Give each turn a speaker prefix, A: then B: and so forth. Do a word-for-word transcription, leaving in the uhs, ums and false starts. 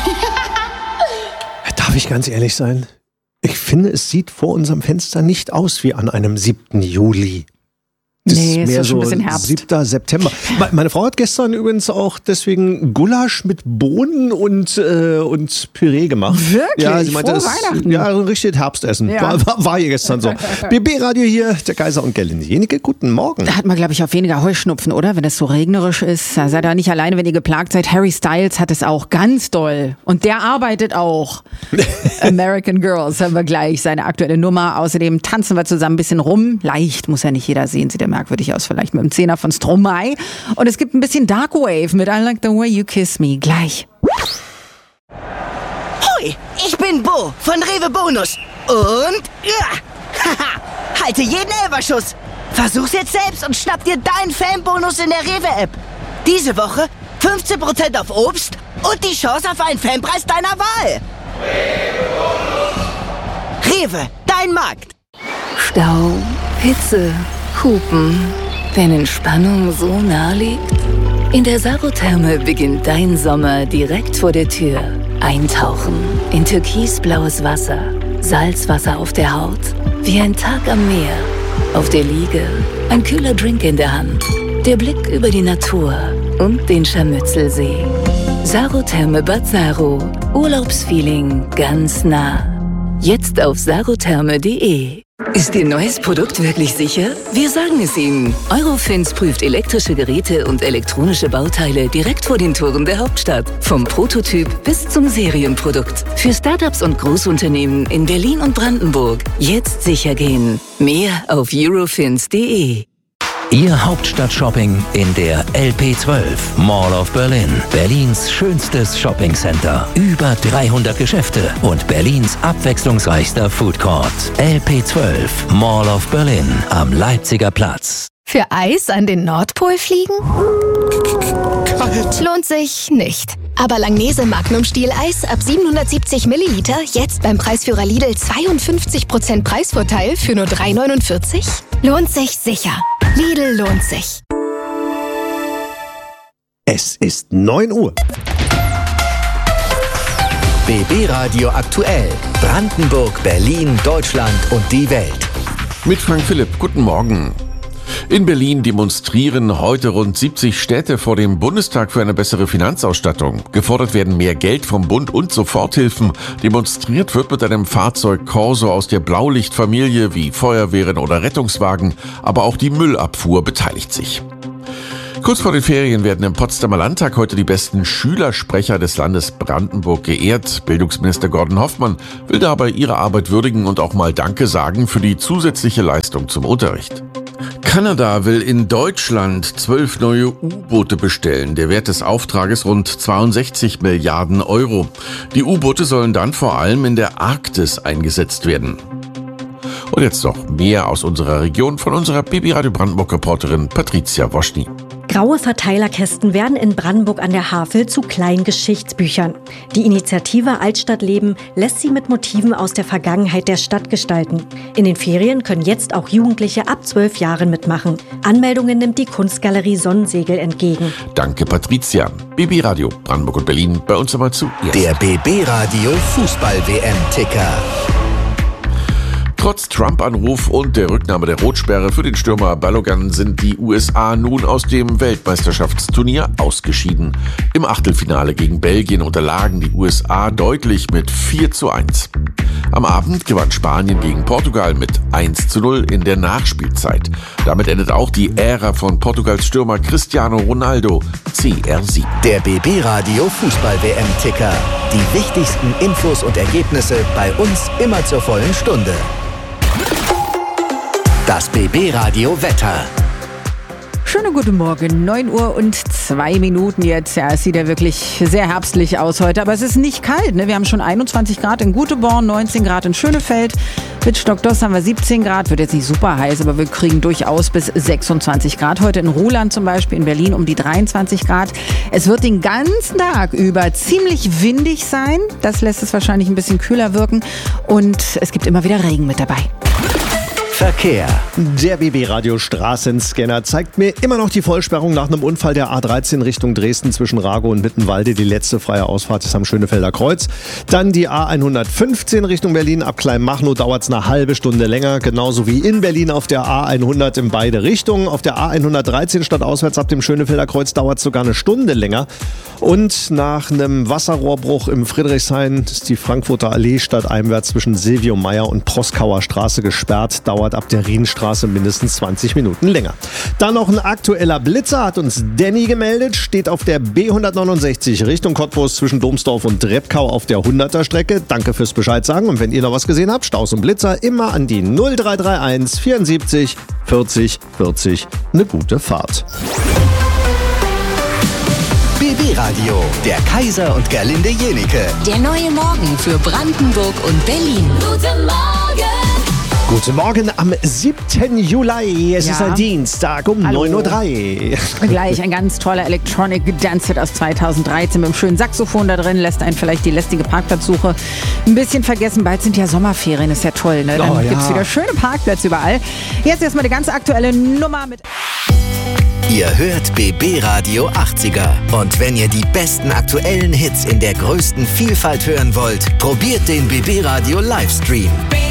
A: Darf ich ganz ehrlich sein? Ich finde, es sieht vor unserem Fenster nicht aus wie an einem siebten Juli. Das
B: nee,
A: ist mehr
B: ist schon
A: so
B: ein bisschen Herbst.
A: siebten September. Meine Frau hat gestern übrigens auch deswegen Gulasch mit Bohnen und, äh, und Püree gemacht.
B: Wirklich?
A: Ja, sie meinte,
B: Frohe
A: das,
B: Weihnachten.
A: ja, so ein richtiges Herbstessen.
B: Ja.
A: War, war, war hier gestern so. B B-Radio hier, der Kaiser und Gerlinde Jenike. Guten Morgen.
B: Da hat man, glaube ich, auch weniger Heuschnupfen, oder? Wenn es so regnerisch ist. Da seid ihr nicht alleine, wenn ihr geplagt seid. Harry Styles hat es auch ganz doll. Und der arbeitet auch. American Girls haben wir gleich, seine aktuelle Nummer. Außerdem tanzen wir zusammen ein bisschen rum. Leicht, muss ja nicht jeder sehen, sieht ja merkwürdig aus, vielleicht mit dem Zehner von Stromae. Und es gibt ein bisschen Dark Wave mit I Like the Way You Kiss Me. Gleich.
C: Hoi, ich bin Bo von Rewe Bonus. Und ja, haha, halte jeden Elberschuss. Versuch's jetzt selbst und schnapp dir deinen Fanbonus in der Rewe-App. Diese Woche fünfzehn Prozent auf Obst und die Chance auf einen Fanpreis deiner Wahl. Rewe, dein Markt.
D: Stau, Hitze, Hupen. Wenn Entspannung so nah liegt? In der Sarotherme beginnt dein Sommer direkt vor der Tür. Eintauchen in türkisblaues Wasser, Salzwasser auf der Haut, wie ein Tag am Meer. Auf der Liege ein kühler Drink in der Hand, der Blick über die Natur und den Scharmützelsee. Sarotherme Bad Saro, Urlaubsfeeling ganz nah. Jetzt auf sarotherme punkt de. Ist Ihr neues Produkt wirklich sicher? Wir sagen es Ihnen. Eurofins prüft elektrische Geräte und elektronische Bauteile direkt vor den Toren der Hauptstadt. Vom Prototyp bis zum Serienprodukt. Für Startups und Großunternehmen in Berlin und Brandenburg. Jetzt sicher gehen. Mehr auf eurofins punkt de.
E: Ihr Hauptstadt-Shopping in der L P zwölf Mall of Berlin. Berlins schönstes Shoppingcenter. Über dreihundert Geschäfte und Berlins abwechslungsreichster Food Court. L P zwölf Mall of Berlin am Leipziger Platz.
F: Für Eis an den Nordpol fliegen?
A: Kalt.
F: Lohnt sich nicht. Aber Langnese Magnum Stieleis ab siebenhundertsiebzig Milliliter jetzt beim Preisführer Lidl zweiundfünfzig Prozent Preisvorteil für nur drei neunundvierzig? Lohnt sich sicher. Lidl lohnt sich.
A: Es ist neun Uhr.
G: B B-Radio aktuell. Brandenburg, Berlin, Deutschland und die Welt.
H: Mit Frank Philipp, guten Morgen. In Berlin demonstrieren heute rund siebzig Städte vor dem Bundestag für eine bessere Finanzausstattung. Gefordert werden mehr Geld vom Bund und Soforthilfen. Demonstriert wird mit einem Fahrzeug Corso aus der Blaulichtfamilie wie Feuerwehren oder Rettungswagen. Aber auch die Müllabfuhr beteiligt sich. Kurz vor den Ferien werden im Potsdamer Landtag heute die besten Schülersprecher des Landes Brandenburg geehrt. Bildungsminister Gordon Hoffmann will dabei ihre Arbeit würdigen und auch mal Danke sagen für die zusätzliche Leistung zum Unterricht. Kanada will in Deutschland zwölf neue U-Boote bestellen. Der Wert des Auftrages rund zweiundsechzig Milliarden Euro. Die U-Boote sollen dann vor allem in der Arktis eingesetzt werden. Und jetzt noch mehr aus unserer Region von unserer B B-Radio Brandenburg-Reporterin Patricia Woschny.
I: Graue Verteilerkästen werden in Brandenburg an der Havel zu kleinen Geschichtsbüchern. Die Initiative Altstadtleben lässt sie mit Motiven aus der Vergangenheit der Stadt gestalten. In den Ferien können jetzt auch Jugendliche ab zwölf Jahren mitmachen. Anmeldungen nimmt die Kunstgalerie Sonnensegel entgegen.
H: Danke, Patricia. B B-Radio Brandenburg und Berlin, bei uns einmal zu. Yes.
G: Der B B-Radio Fußball-W M-Ticker.
H: Trotz Trump-Anruf und der Rücknahme der Rotsperre für den Stürmer Balogun sind die U S A nun aus dem Weltmeisterschaftsturnier ausgeschieden. Im Achtelfinale gegen Belgien unterlagen die U S A deutlich mit vier zu eins. Am Abend gewann Spanien gegen Portugal mit eins zu null in der Nachspielzeit. Damit endet auch die Ära von Portugals Stürmer Cristiano Ronaldo, C R sieben.
G: Der B B-Radio Fußball-W M-Ticker. Die wichtigsten Infos und Ergebnisse bei uns immer zur vollen Stunde. Das B B-Radio Wetter.
B: Schönen guten Morgen, neun Uhr und zwei Minuten jetzt. Ja, es sieht ja wirklich sehr herbstlich aus heute, aber es ist nicht kalt. Ne? Wir haben schon einundzwanzig Grad in Guteborn, neunzehn Grad in Schönefeld. Mit Stockdoss haben wir siebzehn Grad, wird jetzt nicht super heiß, aber wir kriegen durchaus bis sechsundzwanzig Grad. Heute in Ruhland zum Beispiel, in Berlin um die dreiundzwanzig Grad. Es wird den ganzen Tag über ziemlich windig sein. Das lässt es wahrscheinlich ein bisschen kühler wirken und es gibt immer wieder Regen mit dabei.
G: Verkehr.
A: Der B B-Radio Straßenscanner zeigt mir immer noch die Vollsperrung nach einem Unfall der A dreizehn Richtung Dresden zwischen Ragow und Mittenwalde. Die letzte freie Ausfahrt ist am Schönefelder Kreuz. Dann die A hundertfünfzehn Richtung Berlin. Ab Kleinmachnow dauert es eine halbe Stunde länger. Genauso wie in Berlin auf der A hundert in beide Richtungen. Auf der A hundertdreizehn stadtauswärts ab dem Schönefelder Kreuz dauert es sogar eine Stunde länger. Und nach einem Wasserrohrbruch im Friedrichshain ist die Frankfurter Allee stadteinwärts zwischen Silvio Meyer und Proskauer Straße gesperrt. Dauert ab der Rienstraße mindestens zwanzig Minuten länger. Dann noch ein aktueller Blitzer, hat uns Danny gemeldet. Steht auf der B hundertneunundsechzig Richtung Cottbus zwischen Domsdorf und Repkau auf der hunderter Strecke. Danke fürs Bescheid sagen. Und wenn ihr noch was gesehen habt, Staus und Blitzer, immer an die null drei drei eins vierundsiebzig vierzig vierzig. Eine gute Fahrt.
G: B B-Radio, der Kaiser und Gerlinde Jenike.
D: Der neue Morgen für Brandenburg und Berlin. Guten Morgen!
A: Guten Morgen am siebten Juli. Es
B: Ja.
A: ist ein Dienstag um
B: Hallo.
A: neun Uhr drei.
B: Gleich ein ganz toller Electronic Dance Hit aus zweitausenddreizehn mit einem schönen Saxophon da drin, lässt einen vielleicht die lästige Parkplatzsuche ein bisschen vergessen. Bald sind ja Sommerferien, ist ja toll, ne? Dann
A: Oh, ja.
B: gibt's wieder schöne Parkplätze überall. Jetzt erstmal die ganz aktuelle Nummer mit...
G: Ihr hört B B-Radio achtziger. Und wenn ihr die besten aktuellen Hits in der größten Vielfalt hören wollt, probiert den B B-Radio Livestream.